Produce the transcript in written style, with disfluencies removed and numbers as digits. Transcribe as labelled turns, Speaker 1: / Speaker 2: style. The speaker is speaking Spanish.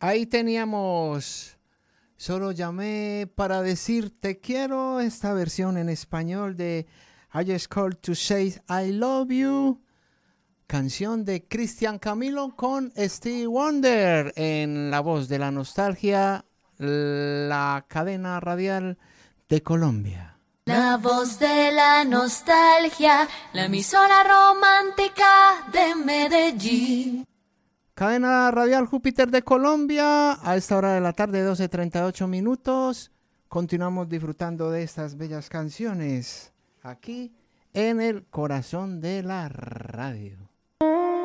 Speaker 1: Ahí teníamos Solo llamé para decir te quiero, esta versión en español de I Just Called to Say I Love You, canción de Cristian Camilo con Stevie Wonder en la voz de la nostalgia, la cadena radial de Colombia.
Speaker 2: La voz de la nostalgia, la emisora romántica de Medellín.
Speaker 1: Cadena radial Júpiter de Colombia, a esta hora de la tarde, 12:38 minutos. Continuamos disfrutando de estas bellas canciones aquí en el corazón de la radio.